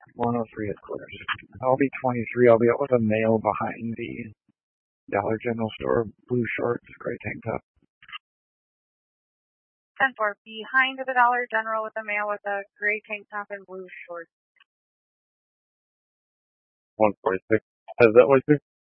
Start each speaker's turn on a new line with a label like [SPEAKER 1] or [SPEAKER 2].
[SPEAKER 1] 103 headquarters. I'll be 23. I'll be out with a male behind the Dollar General store, blue shorts, gray tank top.
[SPEAKER 2] 10-4, behind the Dollar General with a male with a gray tank top and blue shorts.
[SPEAKER 3] 146. Has that way too?